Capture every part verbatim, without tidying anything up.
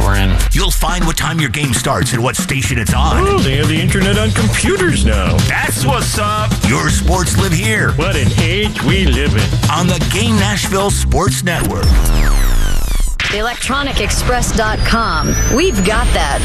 we're in. You'll find what time your game starts and what station it's on. Oh, they have the internet on computers now. That's what's up. Your sports live here. What an age we live in. On the Game Nashville Sports Network. the electronic express dot com. We've got that.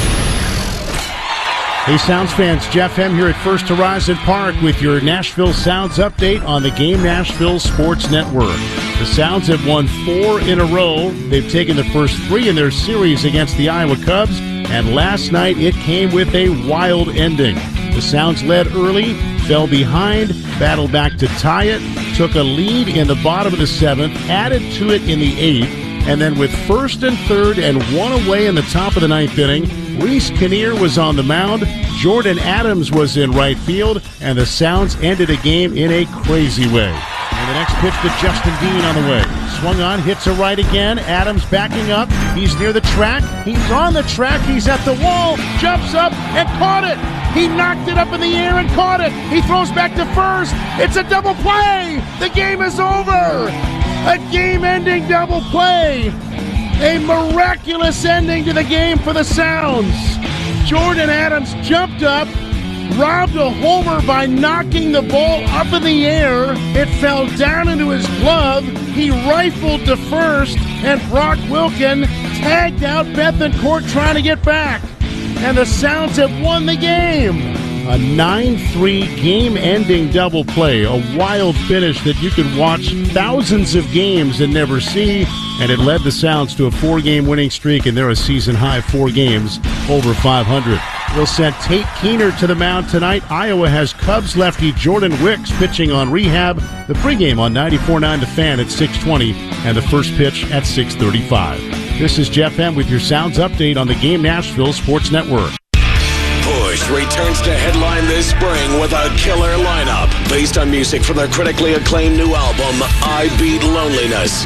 Hey, Sounds fans, Jeff Hem here at First Horizon Park with your Nashville Sounds update on the Game Nashville Sports Network. The Sounds have won four in a row. They've taken the first three in their series against the Iowa Cubs, and last night it came with a wild ending. The Sounds led early, fell behind, battled back to tie it, took a lead in the bottom of the seventh, added to it in the eighth, and then with first and third and one away in the top of the ninth inning, Reese Kinnear was on the mound, Jordan Adams was in right field, and the Sounds ended a game in a crazy way. And the next pitch to Justin Dean on the way. Swung on, hits a right again. Adams backing up. He's near the track. He's on the track. He's at the wall. Jumps up and caught it. He knocked it up in the air and caught it. He throws back to first. It's a double play. The game is over. A game-ending double play. A miraculous ending to the game for the Sounds. Jordan Adams jumped up, robbed a homer by knocking the ball up in the air. It fell down into his glove. He rifled to first, and Brock Wilken tagged out Bethencourt trying to get back. And the Sounds have won the game. A nine three game-ending double play, a wild finish that you could watch thousands of games and never see, and it led the Sounds to a four-game winning streak, and they're a season-high four games, over five hundred. We'll send Tate Keener to the mound tonight. Iowa has Cubs lefty Jordan Wicks pitching on rehab. The pregame on ninety-four point nine The Fan at six twenty, and the first pitch at six thirty-five. This is Jeff M. with your Sounds update on the Game Nashville Sports Network. Push returns to headline this spring with a killer lineup based on music from their critically acclaimed new album, I Beat Loneliness.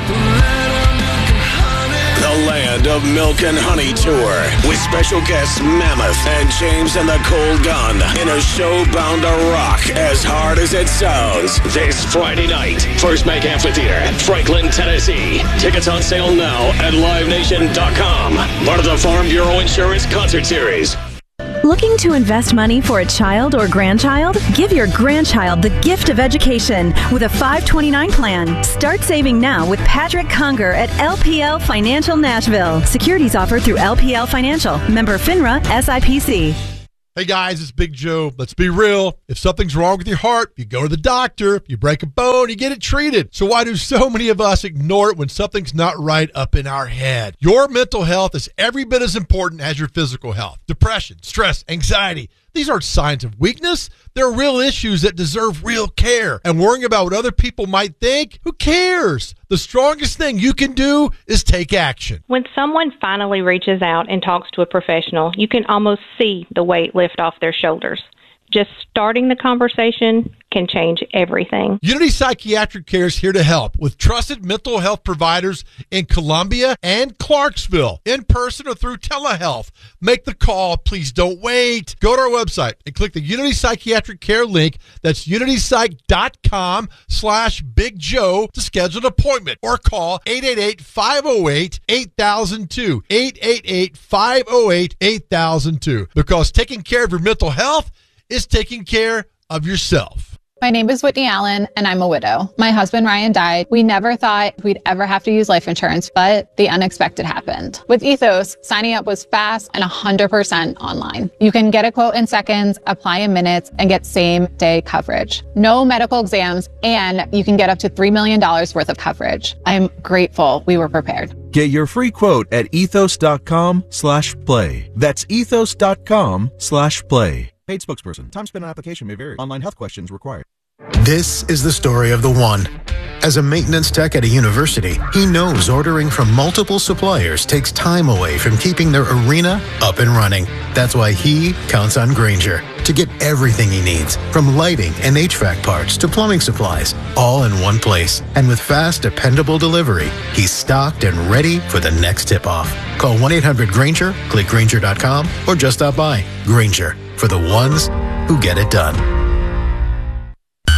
The Land of Milk and Honey Tour with special guests Mammoth and James and the Cold Gun in a show bound to rock as hard as it sounds. This Friday night, First Bank Amphitheater, Franklin, Tennessee. Tickets on sale now at live nation dot com. Part of the Farm Bureau Insurance Concert Series. Looking to invest money for a child or grandchild? Give your grandchild the gift of education with a five twenty-nine plan. Start saving now with Patrick Conger at L P L Financial Nashville. Securities offered through L P L Financial. Member FINRA S I P C. Hey guys, it's Big Joe. Let's be real. If something's wrong with your heart, you go to the doctor. You break a bone, you get it treated. So why do so many of us ignore it when something's not right up in our head? Your mental health is every bit as important as your physical health. Depression, stress, anxiety. These aren't signs of weakness. They're real issues that deserve real care. And worrying about what other people might think, who cares? The strongest thing you can do is take action. When someone finally reaches out and talks to a professional, you can almost see the weight lift off their shoulders. Just starting the conversation can change everything. Unity Psychiatric Care is here to help with trusted mental health providers in Columbia and Clarksville, in person or through telehealth. Make the call. Please don't wait. Go to our website and click the Unity Psychiatric Care link. That's unitypsych.com slash Big Joe to schedule an appointment or call eight eight eight, five oh eight, eight thousand two. eight eight eight, five oh eight, eight thousand two. Because taking care of your mental health is taking care of yourself. My name is Whitney Allen, and I'm a widow. My husband, Ryan, died. We never thought we'd ever have to use life insurance, but the unexpected happened. With Ethos, signing up was fast and one hundred percent online. You can get a quote in seconds, apply in minutes, and get same-day coverage. No medical exams, and you can get up to three million dollars worth of coverage. I'm grateful we were prepared. Get your free quote at ethos.com slash play. That's ethos.com slash play. Paid spokesperson. Time spent on application may vary. Online health questions required. This is the story of the one. As a maintenance tech at a university, he knows ordering from multiple suppliers takes time away from keeping their arena up and running. That's why he counts on Grainger to get everything he needs, from lighting and H V A C parts to plumbing supplies, all in one place. And with fast, dependable delivery, he's stocked and ready for the next tip-off. Call one eight hundred Grainger, click Grainger dot com, or just stop by. Grainger, for the ones who get it done.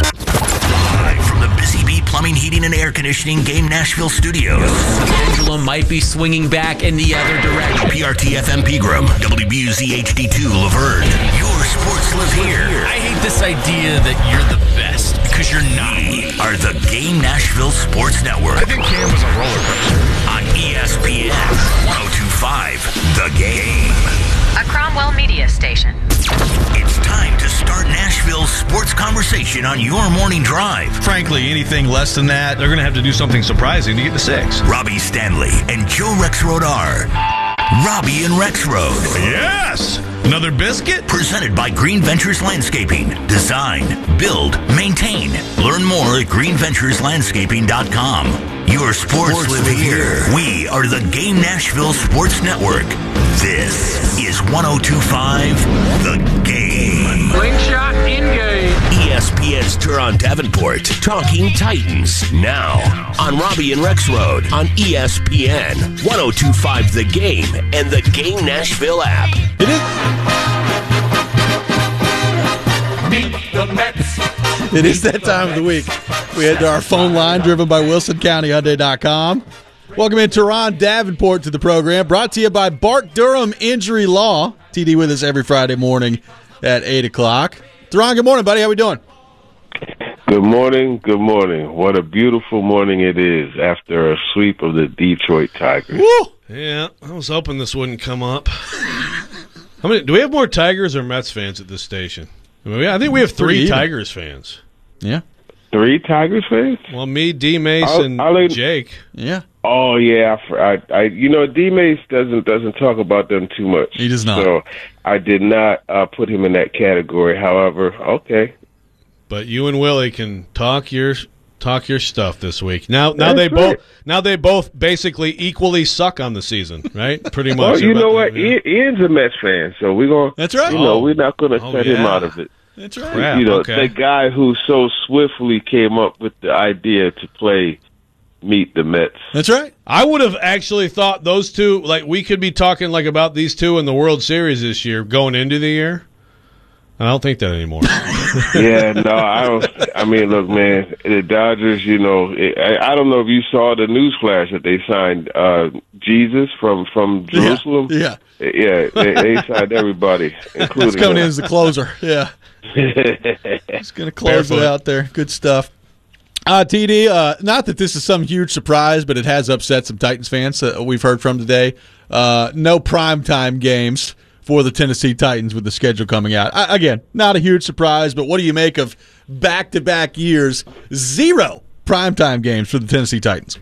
Live from the Busy Bee Plumbing, Heating, and Air Conditioning Game Nashville Studios. Angela Mike might be swinging back in the other direction. P R T F M Pegram, W B U Z H D two Laverne. Your sports live here. I hate this idea that you're the best because you're not. We are the Game Nashville Sports Network. I think Cam was a roller coaster. On E S P N one oh two point five, The Game. A Cromwell media station. It's time to start Nashville's sports conversation on your morning drive. Frankly, anything less than that, they're going to have to do something surprising to get to six. Robbie Stanley and Joe Rexrode are Robbie and Rexrode. Yes! Another biscuit? Presented by Green Ventures Landscaping. Design, build, maintain. Learn more at green ventures landscaping dot com. Your sports, sports live here. We are the Game Nashville Sports Network. This is one oh two point five, The Game. Slingshot in-game. E S P N's Turon Davenport, Talking Titans, now on Robbie and Rexrode on E S P N, one oh two point five The Game, and the Game Nashville app. It is. Meet the Mets. It is that time of the week. We head to our phone line, driven by Wilson County Hyundai dot com. Welcome in Turon Davenport to the program, brought to you by Bart Durham Injury Law. T D with us every Friday morning at eight o'clock. Turon, good morning, buddy. How we doing? Good morning, good morning. What a beautiful morning it is after a sweep of the Detroit Tigers. Woo! Yeah, I was hoping this wouldn't come up. How many? Do we have more Tigers or Mets fans at this station? I, mean, I think we have three Tigers fans. Yeah. Three Tigers fans? Well, me, D. Mace, I'll, and I'll, Jake. Yeah. Oh yeah, I, I, you know, D. Mace doesn't doesn't talk about them too much. He does not. So I did not uh, put him in that category. However, okay. But you and Willie can talk your talk your stuff this week. Now, now That's they right. both now they both basically equally suck on the season, right? Pretty much. Well, you know what? Yeah. Ian's a Mets fan, so we're gonna. That's right. You know, Oh. we're not going to Oh, cut him yeah. out of it. That's right. Crap, You know, okay. the guy who so swiftly came up with the idea to play Meet the Mets. That's right. I would have actually thought those two, like we could be talking like about these two in the World Series this year going into the year. I don't think that anymore. Yeah, no, I don't. I mean, look, man, the Dodgers. You know, it, I, I don't know if you saw the news flash that they signed uh, Jesus from from Jerusalem. Yeah. Yeah, they, they signed everybody, including He's coming him. in as the closer. Yeah. He's going to close Barefoot. it out there. Good stuff. Uh, T D, uh, not that this is some huge surprise, but it has upset some Titans fans that we've heard from today. Uh, no primetime games for the Tennessee Titans with the schedule coming out. I, again, not a huge surprise, but what do you make of back-to-back years, zero primetime games for the Tennessee Titans?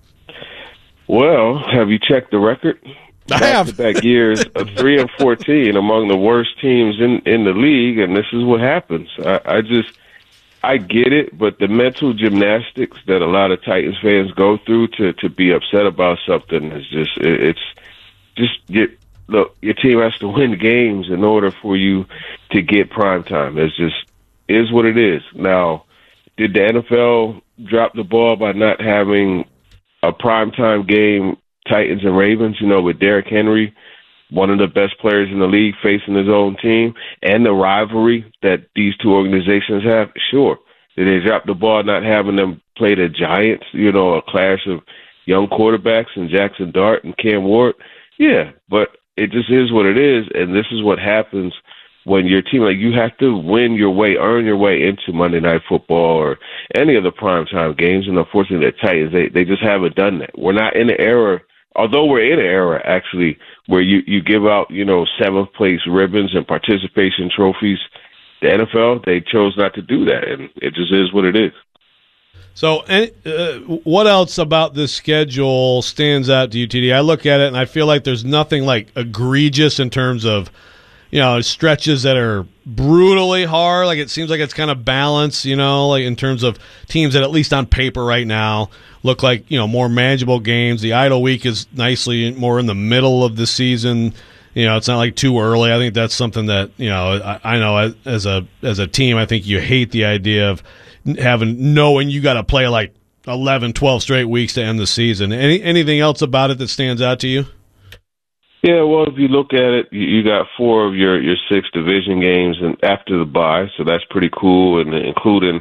Well, have you checked the record? I have. Back-to-back years of three and fourteen among the worst teams in, in the league, and this is what happens. I, I just, I get it, but the mental gymnastics that a lot of Titans fans go through to, to be upset about something is just, it, it's just, you, look, your team has to win games in order for you to get prime time. It's just, is what it is. Now, did the N F L drop the ball by not having a primetime game, Titans and Ravens, you know, with Derrick Henry, one of the best players in the league facing his own team, and the rivalry that these two organizations have? Sure. Did they drop the ball not having them play the Giants, you know, a clash of young quarterbacks and Jackson Dart and Cam Ward? Yeah, but it just is what it is, and this is what happens when your team, like, you have to win your way, earn your way into Monday Night Football or any of the primetime games. And unfortunately, the Titans, they, they just haven't done that. We're not in an era, although we're in an era, actually, where you, you give out, you know, seventh place ribbons and participation trophies. The N F L, they chose not to do that, and it just is what it is. So, uh, what else about this schedule stands out to you, T D? I look at it, and I feel like there's nothing, like, egregious in terms of, you know, stretches that are brutally hard. Like, it seems like it's kind of balanced, you know, like in terms of teams that, at least on paper right now, look like, you know, more manageable games. The idle week is nicely more in the middle of the season. You know, it's not like too early. I think that's something that, you know, I, I know as a as a team, I think you hate the idea of having knowing you got to play like eleven, twelve straight weeks to end the season. Any anything else about it that stands out to you? Yeah, well, if you look at it, you, you got four of your, your six division games and after the bye, so that's pretty cool, and including,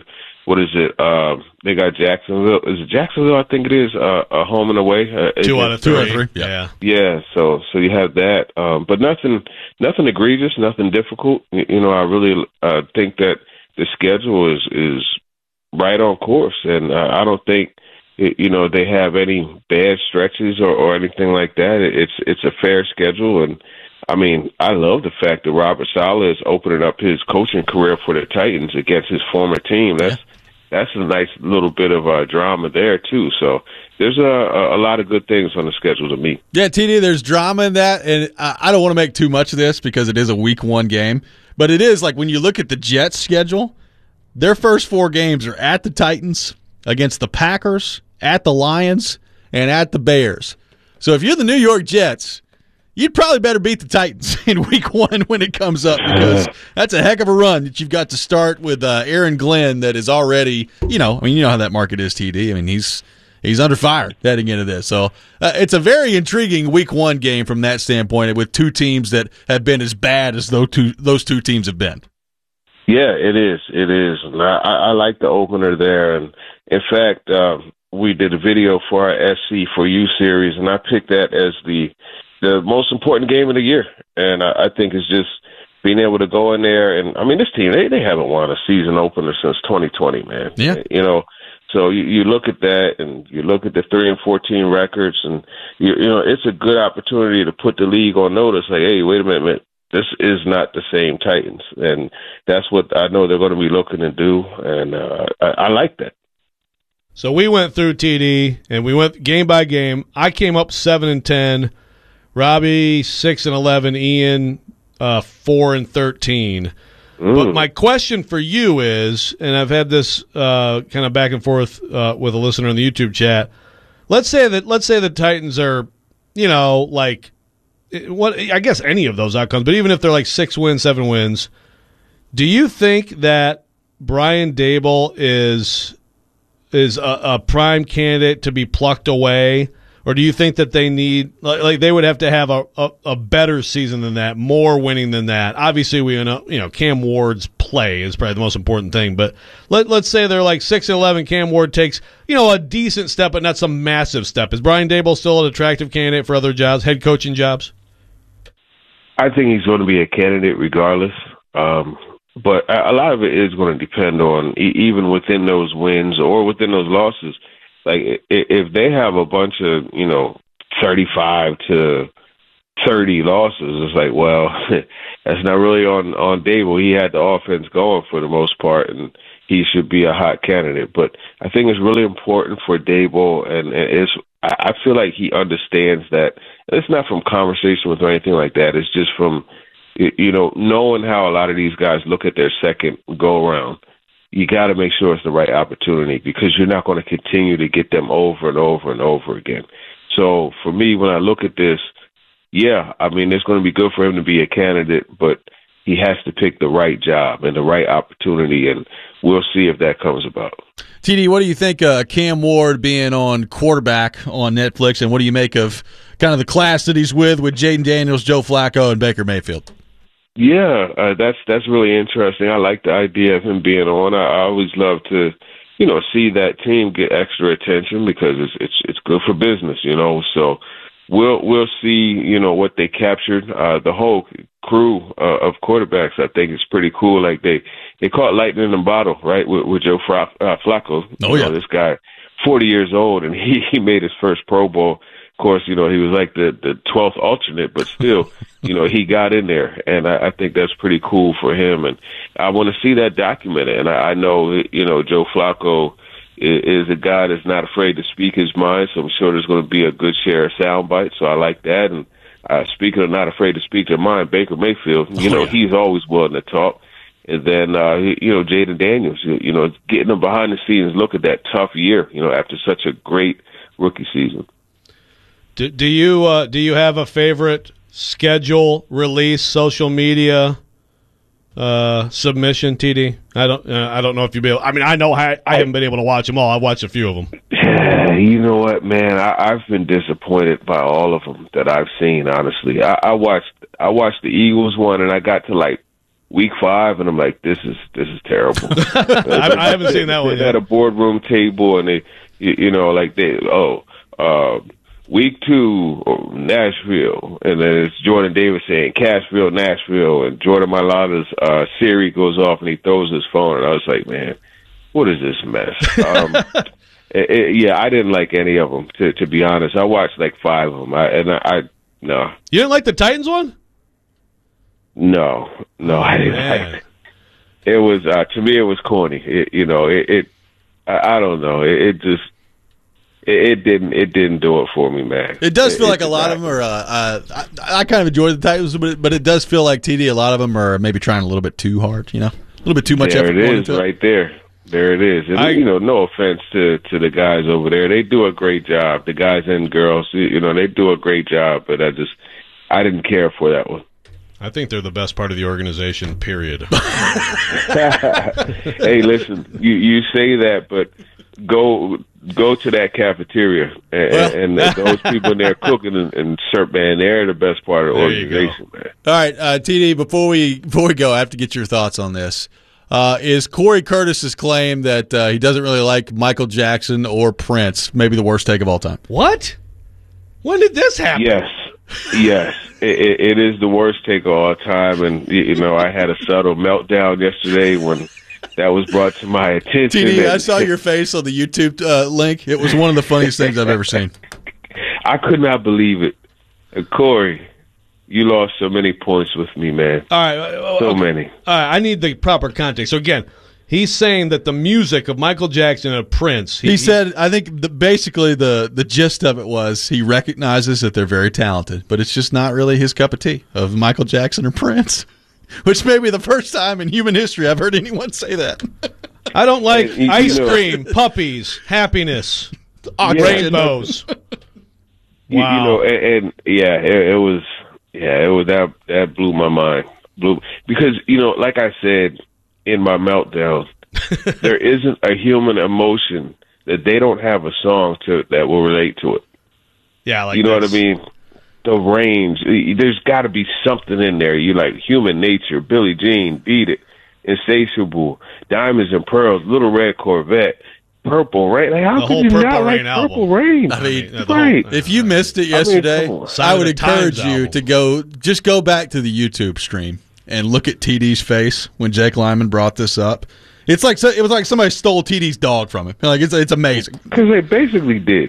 what is it? Uh, they got Jacksonville. Is it Jacksonville? I think it is. Uh, a home and away. Uh, two out of three. Two out of three. Yeah. Yeah. So, so you have that, um, but nothing, nothing egregious, nothing difficult. You, you know, I really uh, think that the schedule is is right on course, and uh, I don't think you know they have any bad stretches or, or anything like that. It's it's a fair schedule, and I mean, I love the fact that Robert Saleh is opening up his coaching career for the Titans against his former team. That's yeah. that's a nice little bit of uh, drama there too. So there's a, a lot of good things on the schedule to me. Yeah, T D, there's drama in that, and I don't want to make too much of this because it is a week one game, but it is like when you look at the Jets' schedule, their first four games are at the Titans, against the Packers, at the Lions, and at the Bears. So if you're the New York Jets, you'd probably better beat the Titans in week one when it comes up, because that's a heck of a run that you've got to start with uh, Aaron Glenn that is already, you know, I mean, you know how that market is, T D. I mean, he's he's under fire heading into this. So uh, it's a very intriguing week one game from that standpoint with two teams that have been as bad as those two, those two teams have been. Yeah, it is. It is. And I, I like the opener there. And, in fact, uh, we did a video for our S C for You series, and I picked that as the – the most important game of the year. And I, I think it's just being able to go in there. And, I mean, this team, they, they haven't won a season opener since twenty twenty, man. Yeah. You know, so you, you look at that and you look at the three and fourteen records, and, you, you know, it's a good opportunity to put the league on notice. Like, hey, wait a minute, man. This is not the same Titans. And that's what I know they're going to be looking to do. And uh, I, I like that. So we went through, T D, and we went game by game. I came up seven and ten. Robbie six and eleven, Ian uh, four and thirteen. Mm. But my question for you is, and I've had this uh, kind of back and forth uh, with a listener in the YouTube chat. Let's say that let's say the Titans are, you know, like what I guess any of those outcomes, but even if they're like six wins, seven wins, do you think that Brian Daboll is is a, a prime candidate to be plucked away? Or do you think that they need, like, like they would have to have a, a, a better season than that, more winning than that? Obviously, we know, you know, Cam Ward's play is probably the most important thing. But let, let's say they're like six and eleven. Cam Ward takes, you know, a decent step, but not some massive step. Is Brian Daboll still an attractive candidate for other jobs, head coaching jobs? I think he's going to be a candidate regardless. Um, but a lot of it is going to depend on, even within those wins or within those losses, like if they have a bunch of, you know, thirty-five to thirty losses, it's like, well, that's not really on, on Daboll. He had the offense going for the most part, and he should be a hot candidate. But I think it's really important for Daboll, and, and it's, I feel like he understands that. It's not from conversation with or anything like that. It's just from, you know, knowing how a lot of these guys look at their second go-around. You got to make sure it's the right opportunity, because you're not going to continue to get them over and over and over again. So for me, when I look at this, yeah, I mean, it's going to be good for him to be a candidate, but he has to pick the right job and the right opportunity, and we'll see if that comes about. T D, what do you think uh, Cam Ward being on quarterback on Netflix, and what do you make of kind of the class that he's with, with Jaden Daniels, Joe Flacco, and Baker Mayfield? Yeah, uh, that's that's really interesting. I like the idea of him being on. I, I always love to, you know, see that team get extra attention, because it's it's it's good for business, you know. So we'll we'll see, you know, what they captured. Uh, the whole crew uh, of quarterbacks, I think, is pretty cool. Like they they caught lightning in a bottle, right, with, with Joe Fra- uh, Flacco. Oh yeah, know, this guy, forty years old, and he he made his first Pro Bowl. Of course, you know, he was like the, the twelfth alternate, but still, you know, he got in there, and I, I think that's pretty cool for him. And I want to see that documented. And I, I know, you know, Joe Flacco is, is a guy that's not afraid to speak his mind, so I'm sure there's going to be a good share of sound bites. So I like that. And uh, speaking of not afraid to speak their mind, Baker Mayfield, you know, oh, yeah. he's always willing to talk. And then, uh, you know, Jaden Daniels, you, you know, getting them behind the scenes, look at that tough year, you know, after such a great rookie season. Do, do you uh, do you have a favorite schedule, release, social media uh, submission, T D? I don't uh, I don't know if you'll be able. I mean, I know I, I haven't been able to watch them all. I've watched a few of them. You know what, man? I, I've been disappointed by all of them that I've seen. Honestly, I, I watched I watched the Eagles one, and I got to like week five, and I'm like, this is this is terrible. I, I haven't seen that one They yet. had a boardroom table, and they, you, you know, like they, oh, uh, week two, Nashville, and then it's Jordan Davis saying Cashville, Nashville, and Jordan Mailata's uh, Siri goes off, and he throws his phone, and I was like, man, what is this mess? Um, it, it, yeah, I didn't like any of them, to to be honest. I watched like five of them, I, and I, I no. You didn't like the Titans one? No, no, I didn't Man. like it. It was uh, to me, it was corny. It, you know, it. it I, I don't know. It, it just, it, it didn't, it didn't do it for me, man. It does feel it, like a lot of them are. Uh, uh, I, I kind of enjoy the Titans, but it, but it does feel like T D. A lot of them are maybe trying a little bit too hard. You know, a little bit too much there effort. it going is, into it. right there. There it is. And, I- you know, no offense to to the guys over there. They do a great job. The guys and girls, you know, they do a great job. But I just, I didn't care for that one. I think they're the best part of the organization, period. Hey, listen, you you say that, but go go to that cafeteria and, Well. and those people in there cooking and, and serve, man, they're the best part of the There you go. organization, man. All right, uh, T D. Before we before we go, I have to get your thoughts on this. Uh, is Corey Curtis's claim that uh, he doesn't really like Michael Jackson or Prince maybe the worst take of all time? What? When did this happen? Yes, yes, it, it, it is the worst take of all time, and you you know I had a subtle meltdown yesterday when that was brought to my attention. T D, and I saw your face on the YouTube uh, link. It was one of the funniest things I've ever seen. I could not believe it, uh, Corey. You lost so many points with me, man. All right. uh, So okay. many. All right, I need the proper context. So, again, he's saying that the music of Michael Jackson and Prince. He, said, I think the, basically the, the gist of it was he recognizes that they're very talented, but it's just not really his cup of tea of Michael Jackson or Prince, which may be the first time in human history I've heard anyone say that. I don't like Hey, you- ice you know- cream, puppies, happiness, Yeah. rainbows. You, Wow. you know, and, and yeah, it, it was, yeah, it was that that blew my mind, blew because you know, like I said in my meltdown, there isn't a human emotion that they don't have a song to that will relate to it. Yeah, like you know this. what I mean? The range, there's got to be something in there. You like Human Nature, Billie Jean, Beat It, Insatiable, Diamonds and Pearls, Little Red Corvette. Purple Rain. Like, how The could whole you Purple not like Rain album. Purple Rain? I mean, Yeah, the right. whole- if you missed it I mean, yesterday, come on. Sign I of would the encourage Times you album. to go just go back to the YouTube stream and look at T D's face when Jake Lyman brought this up. It's like so- it was like somebody stole T D's dog from him. Like it's it's amazing. Because they basically did.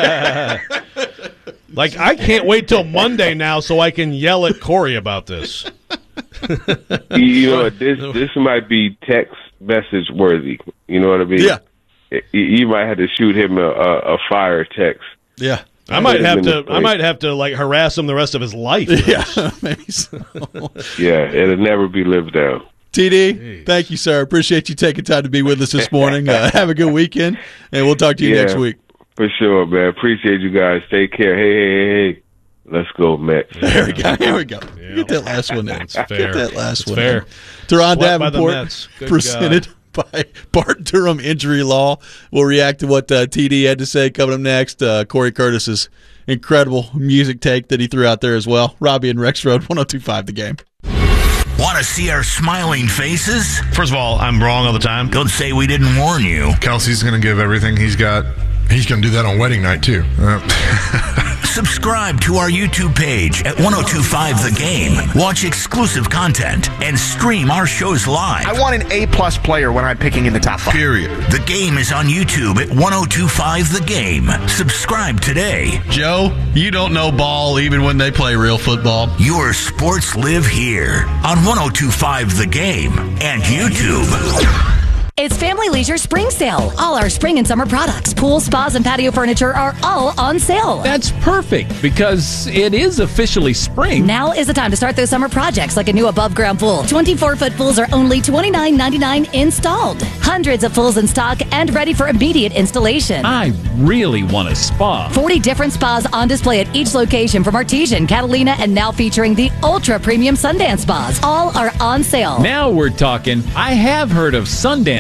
Like, I can't wait till Monday now so I can yell at Corey about this. you, you know, this this might be text message worthy. You know what I mean? Yeah. You, you might have to shoot him a, a, a fire text. Yeah. I might have to. Minutes I might have to like harass him the rest of his life. for Yeah, this. maybe so. Yeah, it'll never be lived down. T D, thank you, sir. Appreciate you taking time to be with us this morning. Uh, have a good weekend, and we'll talk to you Yeah. next week. For sure, man. Appreciate you guys. Take care. Hey, hey, hey, hey. Let's go, Mets. There we go. Here we go. Get that last one in. It's fair. Get that last It's one fair. in. Teron Swept by the Davenport, Mets. Good presented by Bart Durham Injury Law. We'll react to what uh, T D had to say coming up next. Uh, Corey Curtis's incredible music take that he threw out there as well. Robbie and Rex Road, one oh two point five The Game. Want to see our smiling faces? First of all, I'm wrong all the time. Don't say we didn't warn you. Kelsey's going to give everything he's got. He's going to do that on wedding night, too. Uh, Subscribe to our YouTube page at ten twenty-five The Game. Watch exclusive content and stream our shows live. I want an A-plus player when I'm picking in the top five. Period. The Game is on YouTube at ten twenty-five The Game. Subscribe today. Joe, you don't know ball even when they play real football. Your sports live here on ten twenty-five The Game and YouTube. It's Family Leisure Spring Sale. All our spring and summer products, pools, spas, and patio furniture are all on sale. That's perfect because it is officially spring. Now is the time to start those summer projects like a new above-ground pool. twenty-four foot pools are only twenty-nine ninety-nine installed. Hundreds of pools in stock and ready for immediate installation. I really want a spa. forty different spas on display at each location from Artesian, Catalina, and now featuring the ultra-premium Sundance spas. All are on sale. Now we're talking. I have heard of Sundance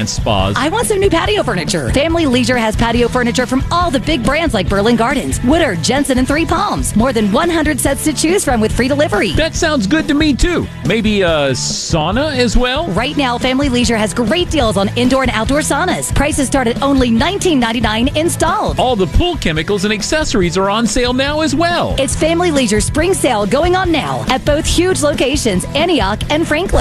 advanced spas. I want some new patio furniture. Family Leisure has patio furniture from all the big brands like Berlin Gardens, Woodard, Jensen, and Three Palms. More than one hundred sets to choose from with free delivery. That sounds good to me, too. Maybe a sauna as well? Right now, Family Leisure has great deals on indoor and outdoor saunas. Prices start at only nineteen ninety-nine installed. All the pool chemicals and accessories are on sale now as well. It's Family Leisure Spring Sale going on now at both huge locations, Antioch and Franklin.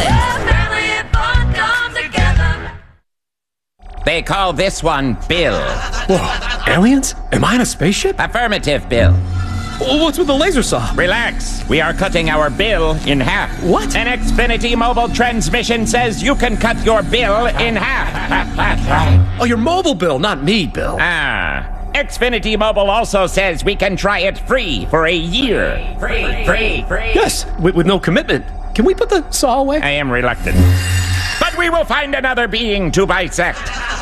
They call this one Bill. Whoa, aliens? Am I in a spaceship? Affirmative, Bill. What's with the laser saw? Relax. We are cutting our bill in half. What? An Xfinity mobile transmission says you can cut your bill in half. Oh, your mobile bill, not me, Bill. Ah. Xfinity Mobile also says we can try it free for a year. Free, free, free. Yes, with, with no commitment. Can we put the saw away? I am reluctant. But we will find another being to bisect.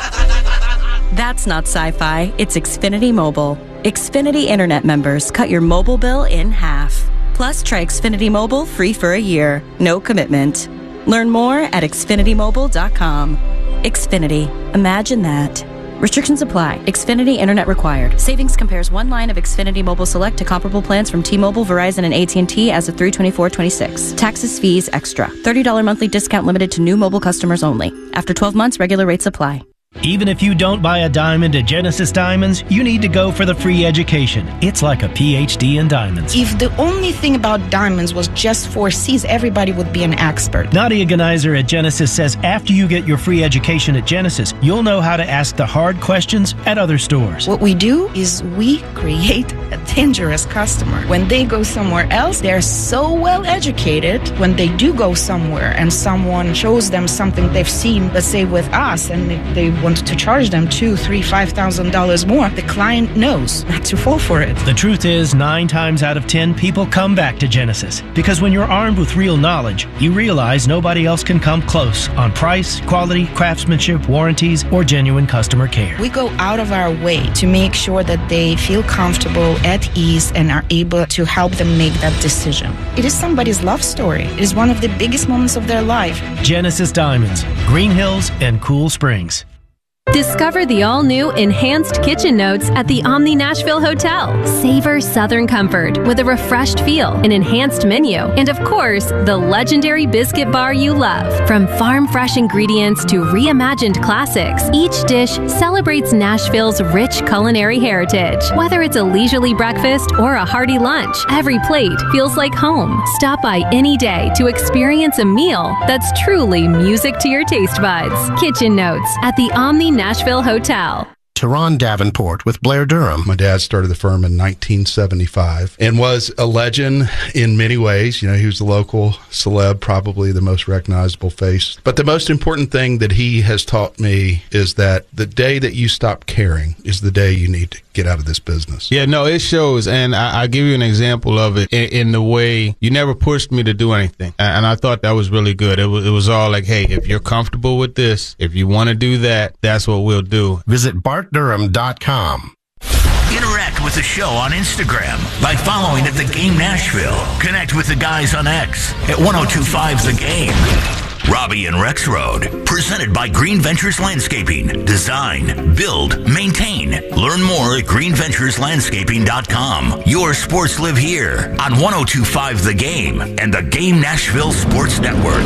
That's not sci-fi. It's Xfinity Mobile. Xfinity Internet members cut your mobile bill in half. Plus, try Xfinity Mobile free for a year. No commitment. Learn more at xfinity mobile dot com. Xfinity. Imagine that. Restrictions apply. Xfinity Internet required. Savings compares one line of Xfinity Mobile Select to comparable plans from T-Mobile, Verizon, and A T and T as of three twenty-four twenty-six. Taxes, fees, extra. thirty dollars monthly discount limited to new mobile customers only. After twelve months, regular rates apply. Even if you don't buy a diamond at Genesis Diamonds, you need to go for the free education. It's like a P H D in diamonds. If the only thing about diamonds was just four C's, everybody would be an expert. Nadia Ganizer at Genesis says after you get your free education at Genesis, you'll know how to ask the hard questions at other stores. What we do is we create a dangerous customer. When they go somewhere else, they're so well educated. When they do go somewhere and someone shows them something they've seen, let's say with us, and they, they want to charge them two, three, five thousand dollars more, the client knows not to fall for it. The truth is, nine times out of ten, people come back to Genesis because when you're armed with real knowledge, you realize nobody else can come close on price, quality, craftsmanship, warranties, or genuine customer care. We go out of our way to make sure that they feel comfortable, at ease, and are able to help them make that decision. It is somebody's love story. It is one of the biggest moments of their life. Genesis Diamonds, Green Hills, and Cool Springs. Discover the all-new Enhanced Kitchen Notes at the Omni Nashville Hotel. Savor Southern comfort with a refreshed feel, an enhanced menu, and of course, the legendary biscuit bar you love. From farm-fresh ingredients to reimagined classics, each dish celebrates Nashville's rich culinary heritage. Whether it's a leisurely breakfast or a hearty lunch, every plate feels like home. Stop by any day to experience a meal that's truly music to your taste buds. Kitchen Notes at the Omni Nashville Hotel. Teron Davenport with Blair Durham. My dad started the firm in nineteen seventy-five and was a legend in many ways. You know, he was the local celeb, probably the most recognizable face. But the most important thing that he has taught me is that the day that you stop caring is the day you need to get out of this business. Yeah, no, it shows. And I, I'll give you an example of it in, in the way you never pushed me to do anything. And, and I thought that was really good. It was, it was all like, hey, if you're comfortable with this, if you want to do that, that's what we'll do. Visit Bart Durham dot com. Interact with the show on Instagram by following at The Game Nashville. Connect with the guys on X at ten twenty-five The Game. Robbie and Rex Road, presented by Green Ventures Landscaping. Design, build, maintain. Learn more at green ventures landscaping dot com. Your sports live here on ten twenty-five The Game and the Game Nashville Sports Network.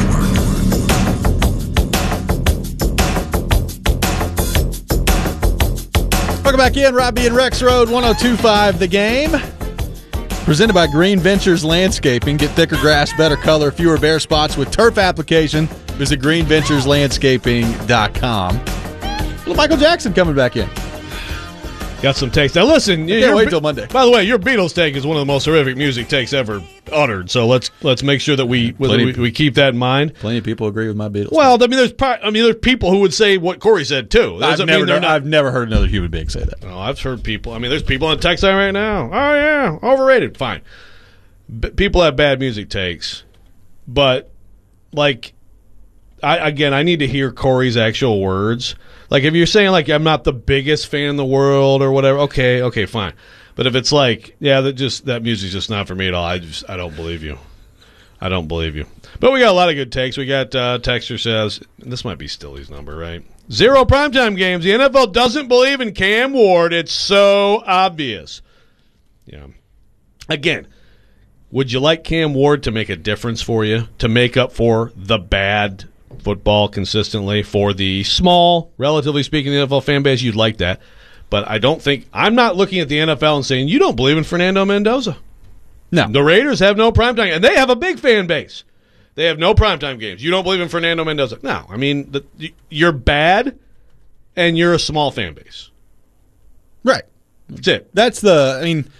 Welcome back in, Robbie and Rex Road, ten twenty-five The Game. Presented by Green Ventures Landscaping. Get thicker grass, better color, fewer bare spots with turf application. Visit green ventures landscaping dot com. Little Michael Jackson coming back in. Got some takes. Now listen, I can't wait till Monday. By the way, your Beatles take is one of the most horrific music takes ever uttered. So let's let's make sure that we Plenty- we, we keep that in mind. Plenty of people agree with my Beatles. Well, I mean, there's pro- I mean, there's people who would say what Corey said too. That I've doesn't never, mean they're not- I've never heard another human being say that. No, I've heard people. I mean, there's people on the text line right now. Oh yeah, overrated. Fine. B- people have bad music takes, but like, I again, I need to hear Corey's actual words. Like, if you're saying like I'm not the biggest fan in the world or whatever, okay, okay, fine. But if it's like, yeah, that just that music's just not for me at all, I just I don't believe you. I don't believe you. But we got a lot of good takes. We got uh, Texter says, this might be Stilly's number, right? Zero primetime games. The N F L doesn't believe in Cam Ward. It's so obvious. Yeah. Again, would you like Cam Ward to make a difference for you, to make up for the bad football consistently, for the small, relatively speaking, the N F L fan base? You'd like that. But I don't think – I'm not looking at the N F L and saying, you don't believe in Fernando Mendoza. No. The Raiders have no primetime – and they have a big fan base. They have no primetime games. You don't believe in Fernando Mendoza. No. I mean, the, you're bad, and you're a small fan base. Right. That's it. That's the – I mean,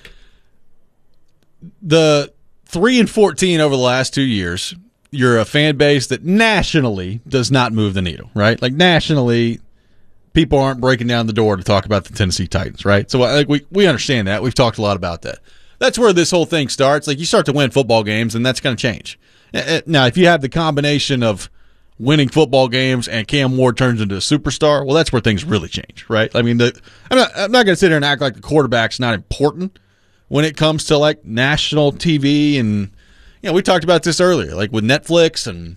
the three and fourteen over the last two years, you're a fan base that nationally does not move the needle, right? Like, nationally, people aren't breaking down the door to talk about the Tennessee Titans, right? So I think we, we understand that. We've talked a lot about that. That's where this whole thing starts. Like, you start to win football games, and that's going to change. Now, if you have the combination of winning football games and Cam Ward turns into a superstar, well, that's where things really change, right? I mean, the, I'm not, I'm not going to sit here and act like the quarterback's not important when it comes to, like, national T V. And, you know, we talked about this earlier, like with Netflix and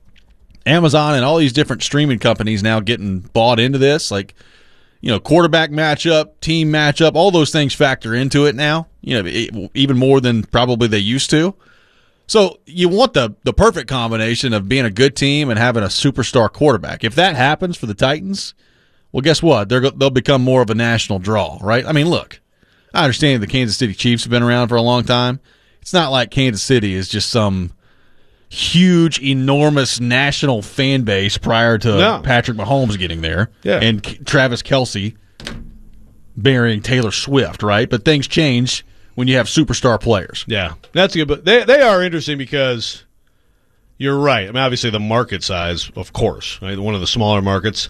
Amazon and all these different streaming companies now getting bought into this. Like, you know, quarterback matchup, team matchup, all those things factor into it now, you know, even more than probably they used to. So you want the the perfect combination of being a good team and having a superstar quarterback. If that happens for the Titans, well, guess what? They're, they'll become more of a national draw, right? I mean, look, I understand the Kansas City Chiefs have been around for a long time. It's not like Kansas City is just some huge, enormous national fan base prior to no. Patrick Mahomes getting there yeah. and K- Travis Kelce burying Taylor Swift, right? But things change when you have superstar players. Yeah, that's good. But they they are interesting because you're right. I mean, obviously the market size, of course, right? One of the smaller markets.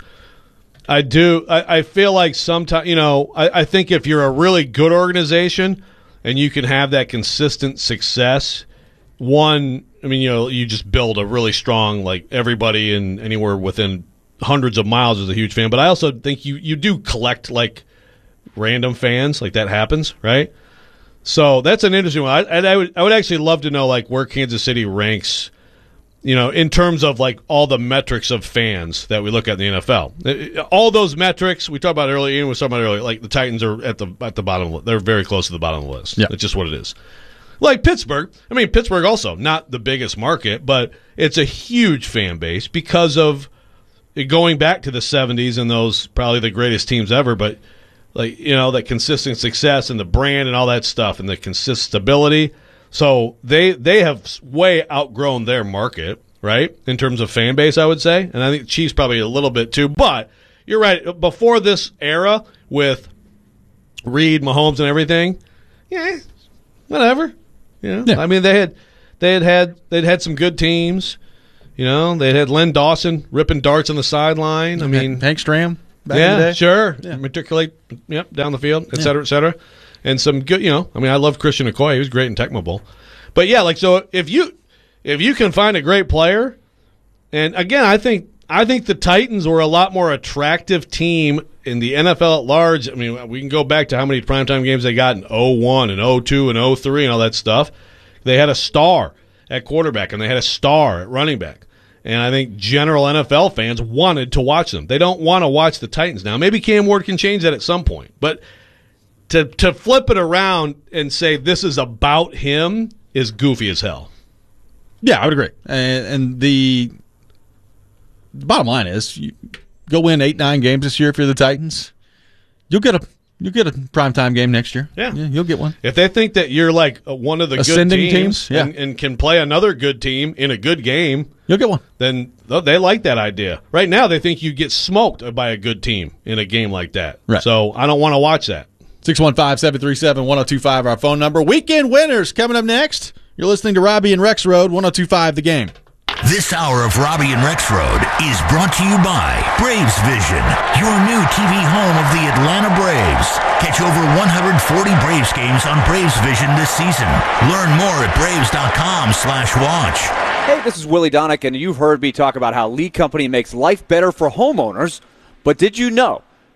I do. I, I feel like sometimes, you know, I, I think if you're a really good organization and you can have that consistent success, one, I mean, you know, you just build a really strong, like everybody in anywhere within hundreds of miles is a huge fan. But I also think you you do collect like random fans, like that happens, right? So that's an interesting one. I, I would I would actually love to know like where Kansas City ranks, you know, in terms of like all the metrics of fans that we look at in the N F L. All those metrics we talked about earlier, Ian was talking about earlier, like the Titans are at the at the bottom. They're very close to the bottom of the list. Yeah. That's just what it is. Like Pittsburgh. I mean, Pittsburgh also not the biggest market, but it's a huge fan base because of it going back to the seventies and those probably the greatest teams ever, but like, you know, that consistent success and the brand and all that stuff and the consistent stability. So they they have way outgrown their market, right, in terms of fan base, I would say. And I think the Chiefs probably a little bit too. But you're right. Before this era with Reed, Mahomes, and everything, yeah, whatever. You know, yeah. I mean, they had they had had they'd had some good teams. You know, they had Len Dawson ripping darts on the sideline. I mean, Hank Stram. Back yeah, in the day. sure. Yeah. Matriculate, yep, down the field, et yeah. cetera, et cetera. And some good, you know, I mean, I love Christian Okoye. He was great in Tecmo Bowl. But, yeah, like, so if you if you can find a great player, and, again, I think I think the Titans were a lot more attractive team in the N F L at large. I mean, we can go back to how many primetime games they got in oh one and oh two and oh three and all that stuff. They had a star at quarterback, and they had a star at running back. And I think general N F L fans wanted to watch them. They don't want to watch the Titans now. Maybe Cam Ward can change that at some point. But to to flip it around and say this is about him is goofy as hell. Yeah, I would agree. And, and the, the bottom line is, you go win eight, nine games this year if you're the Titans. You'll get a you'll get a primetime game next year. Yeah. yeah, you'll get one. If they think that you're like one of the Ascending good teams, teams yeah. and, and can play another good team in a good game, you'll get one. Then they like that idea. Right now, they think you get smoked by a good team in a game like that. Right. So I don't want to watch that. six one five, seven three seven, one oh two five, our phone number. Weekend winners coming up next. You're listening to Robbie and Rex Road, one oh two five The Game. This hour of Robbie and Rex Road is brought to you by Braves Vision, your new T V home of the Atlanta Braves. Catch over one hundred forty Braves games on Braves Vision this season. Learn more at braves.com slash watch. Hey, this is Willie Donick, and you've heard me talk about how Lee Company makes life better for homeowners. But did you know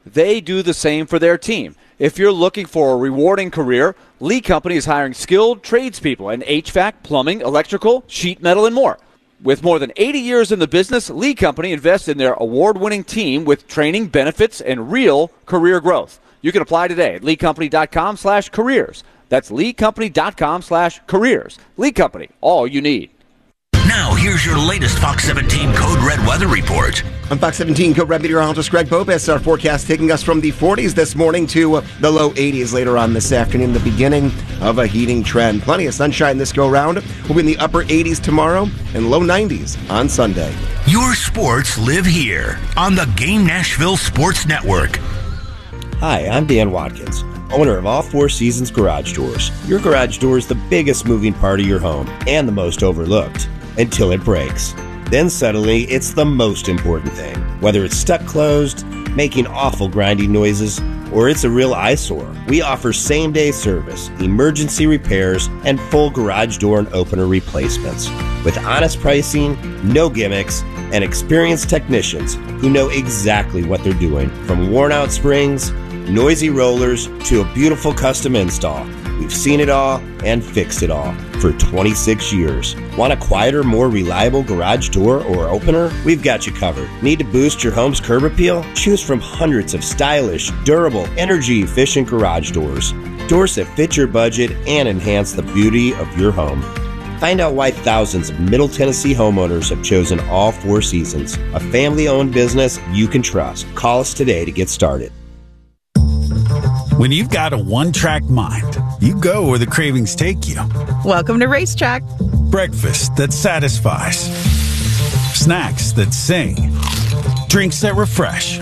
they do the same for their team. If you're looking for a rewarding career, Lee Company is hiring skilled tradespeople in H V A C, plumbing, electrical, sheet metal, and more. With more than eighty years in the business, Lee Company invests in their award-winning team with training, benefits, and real career growth. You can apply today at leecompany.com slash careers. That's leecompany.com slash careers. Lee Company, all you need. Now, here's your latest Fox seventeen Code Red weather report. On Fox seventeen Code Red meteorologist Greg Bopus, our forecast taking us from the forties this morning to the low eighties later on this afternoon, the beginning of a heating trend. Plenty of sunshine this go-round. We'll be in the upper eighties tomorrow and low nineties on Sunday. Your sports live here on the Game Nashville Sports Network. Hi, I'm Dan Watkins, owner of All Four Seasons Garage Doors. Your garage door is the biggest moving part of your home and the most overlooked. Until it breaks. Then suddenly, it's the most important thing. Whether it's stuck closed, making awful grinding noises, or it's a real eyesore, we offer same-day service, emergency repairs, and full garage door and opener replacements. With honest pricing, no gimmicks, and experienced technicians who know exactly what they're doing. From worn-out springs, noisy rollers, to a beautiful custom install. We've seen it all and fixed it all for twenty-six years. Want a quieter, more reliable garage door or opener? We've got you covered. Need to boost your home's curb appeal? Choose from hundreds of stylish, durable, energy-efficient garage doors. Doors that fit your budget and enhance the beauty of your home. Find out why thousands of Middle Tennessee homeowners have chosen All Four Seasons, a family-owned business you can trust. Call us today to get started. When you've got a one-track mind, you go where the cravings take you. Welcome to Racetrack. Breakfast that satisfies. Snacks that sing. Drinks that refresh.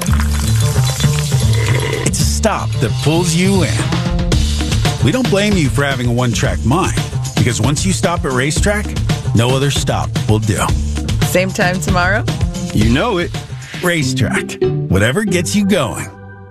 It's a stop that pulls you in. We don't blame you for having a one-track mind, because once you stop at Racetrack, no other stop will do. Same time tomorrow? You know it. Racetrack. Whatever gets you going.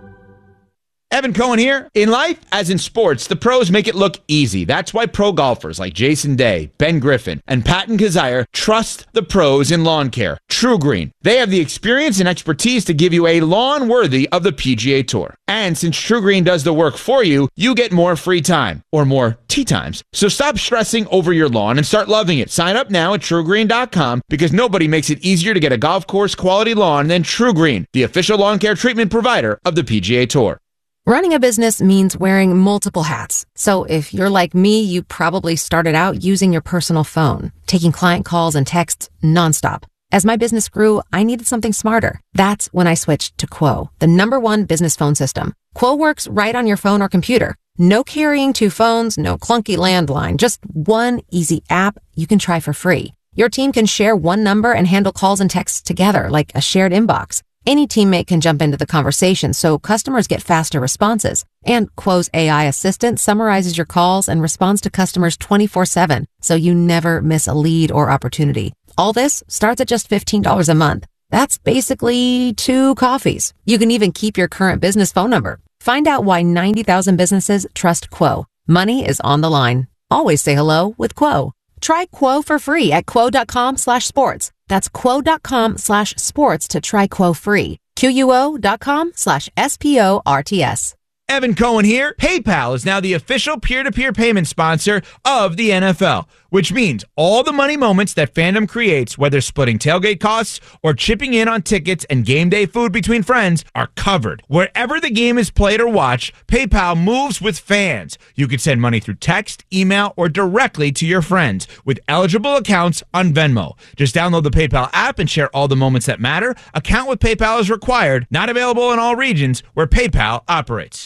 Evan Cohen here. In life, as in sports, the pros make it look easy. That's why pro golfers like Jason Day, Ben Griffin, and Patton Kazire trust the pros in lawn care. True Green. They have the experience and expertise to give you a lawn worthy of the P G A Tour. And since True Green does the work for you, you get more free time, or more tee times. So stop stressing over your lawn and start loving it. Sign up now at true green dot com, because nobody makes it easier to get a golf course quality lawn than True Green, the official lawn care treatment provider of the P G A Tour. Running a business means wearing multiple hats. So if you're like me, you probably started out using your personal phone, taking client calls and texts nonstop. As my business grew, I needed something smarter. That's when I switched to Quo, the number one business phone system. Quo works right on your phone or computer. No carrying two phones, no clunky landline, just one easy app you can try for free. Your team can share one number and handle calls and texts together like a shared inbox. Any teammate can jump into the conversation, so customers get faster responses. And Quo's A I assistant summarizes your calls and responds to customers twenty-four seven, so you never miss a lead or opportunity. All this starts at just fifteen dollars a month. That's basically two coffees. You can even keep your current business phone number. Find out why ninety thousand businesses trust Quo. Money is on the line. Always say hello with Quo. Try Quo for free at quo.com slash sports. That's quo.com slash sports to try Quo free. Q-U-O.com slash S-P-O-R-T-S. Evan Cohen here. PayPal is now the official peer-to-peer payment sponsor of the N F L, which means all the money moments that fandom creates, whether splitting tailgate costs or chipping in on tickets and game day food between friends, are covered. Wherever the game is played or watched, PayPal moves with fans. You can send money through text, email, or directly to your friends with eligible accounts on Venmo. Just download the PayPal app and share all the moments that matter. Account with PayPal is required. Not available in all regions where PayPal operates.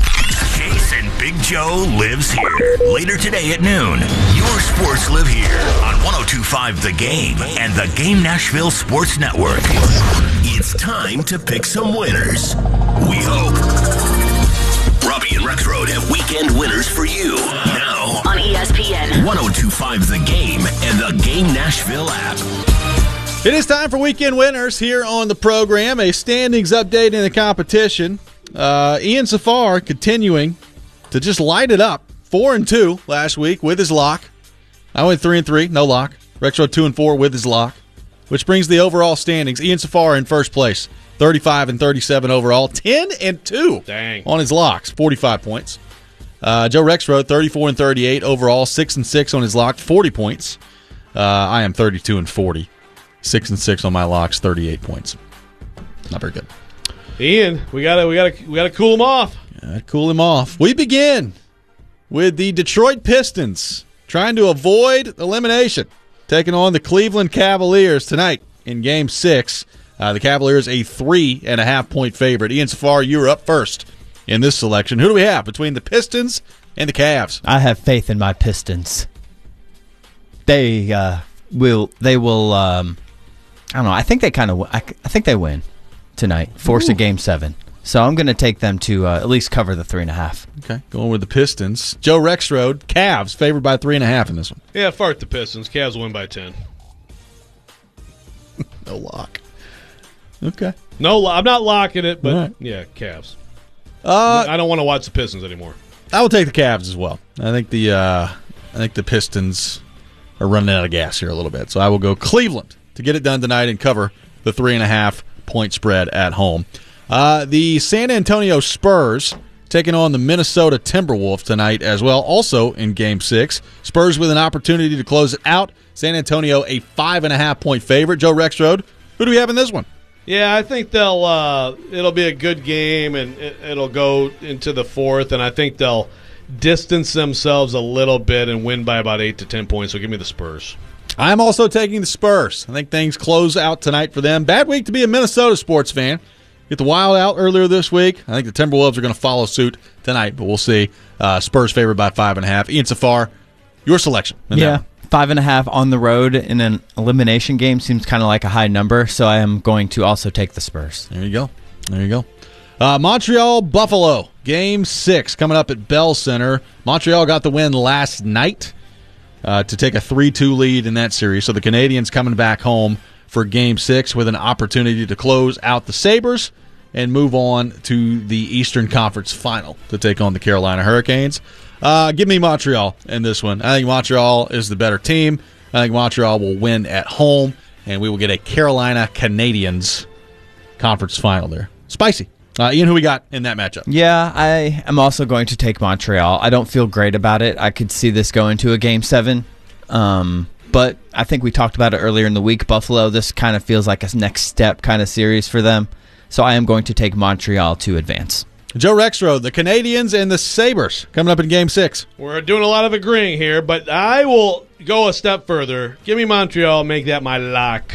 Chase and Big Joe lives here. Later today at noon, your sports live here on one oh two point five The Game and the Game Nashville Sports Network. It's time to pick some winners. We hope. Robbie and Rexroad have weekend winners for you. Now on E S P N, one oh two point five The Game and the Game Nashville app. It is time for weekend winners here on the program. A standings update in the competition. Uh, Ian Safar continuing to just light it up. Four and two last week with his lock. I went three and three, no lock. Rexroad two and four with his lock, which brings the overall standings. Ian Safar in first place, thirty-five and thirty-seven overall, ten and two Dang. on his locks, forty-five points. Uh, Joe Rexrode, thirty-four and thirty-eight overall, six and six on his lock, forty points. Uh, I am thirty-two and forty, six and six on my locks, thirty-eight points. Not very good. Ian, we gotta we gotta we gotta cool him off. Yeah, cool him off. We begin with the Detroit Pistons trying to avoid elimination, taking on the Cleveland Cavaliers tonight in Game Six. Uh, the Cavaliers a three and a half point favorite. Ian Safar, you're up first in this selection. Who do we have between the Pistons and the Cavs? I have faith in my Pistons. They uh, will. They will. Um, I don't know. I think they kind of. I, I think they win tonight. Force Ooh. a game seven. So I'm going to take them to uh, at least cover the three and a half. Okay, going with the Pistons. Joe Rexrode, Cavs favored by three and a half in this one. Yeah, fart the Pistons. Cavs win by ten. No lock. Okay. No, lo- I'm not locking it, but right. yeah, Cavs. Uh, I don't want to watch the Pistons anymore. I will take the Cavs as well. I think the uh, I think the Pistons are running out of gas here a little bit, so I will go Cleveland to get it done tonight and cover the three and a half point spread at home. Uh, the San Antonio Spurs taking on the Minnesota Timberwolves tonight as well, also in Game Six. Spurs with an opportunity to close it out. San Antonio a five and a half point favorite. Joe Rexrode, who do we have in this one? Yeah, I think they'll. Uh, it'll be a good game, and it, it'll go into the fourth, and I think they'll distance themselves a little bit and win by about eight to ten points. So give me the Spurs. I'm also taking the Spurs. I think things close out tonight for them. Bad week to be a Minnesota sports fan. Get the Wild out earlier this week. I think the Timberwolves are going to follow suit tonight, but we'll see. Uh, Spurs favored by five and a half. Ian Safar, your selection. Yeah, five and a half on the road in an elimination game seems kind of like a high number, so I am going to also take the Spurs. There you go. There you go. Uh, Montreal Buffalo, Game Six coming up at Bell Center. Montreal got the win last night uh, to take a three two lead in that series. So the Canadians coming back home for Game Six with an opportunity to close out the Sabres and move on to the Eastern Conference Final to take on the Carolina Hurricanes. Uh, give me Montreal in this one. I think Montreal is the better team. I think Montreal will win at home, and we will get a Carolina Canadiens Conference Final there. Spicy. Uh, Ian, who we got in that matchup? Yeah, I am also going to take Montreal. I don't feel great about it. I could see this going to a Game seven. Um, but I think we talked about it earlier in the week. Buffalo, this kind of feels like a next step kind of series for them. So I am going to take Montreal to advance. Joe Rexrode, the Canadians and the Sabres coming up in Game six. We're doing a lot of agreeing here, but I will go a step further. Give me Montreal, make that my lock.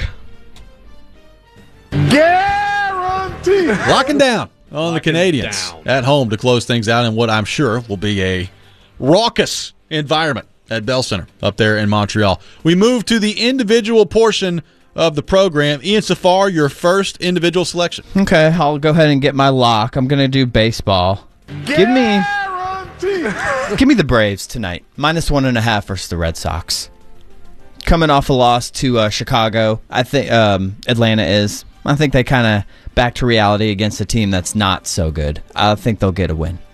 Guaranteed. Locking down on Locking the Canadians down. At home to close things out in what I'm sure will be a raucous environment at Bell Center up there in Montreal. We move to the individual portion of the program. Ian Safar, your first individual selection. Okay, I'll go ahead and get my lock. I'm going to do baseball. Give me, give me the Braves tonight. Minus one and a half versus the Red Sox. Coming off a loss to uh, Chicago, I think um, Atlanta is. I think they kind of back to reality against a team that's not so good. I think they'll get a win.